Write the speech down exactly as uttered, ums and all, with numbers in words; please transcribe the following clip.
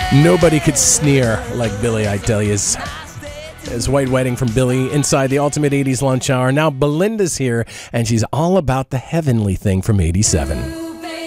Nobody could sneer like Billy, I tell you. It's White Wedding from Billy inside the Ultimate eighties Lunch Hour. Now Belinda's here, and she's all about the heavenly thing from eighty-seven.